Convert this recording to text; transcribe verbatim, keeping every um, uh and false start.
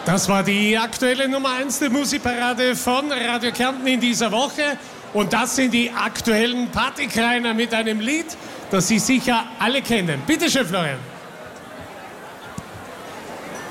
Das war die aktuelle Nummer eins der Musikparade von Radio Kärnten in dieser Woche. Und das sind die aktuellen Partykreiner mit einem Lied, das Sie sicher alle kennen. Bitte schön, Florian.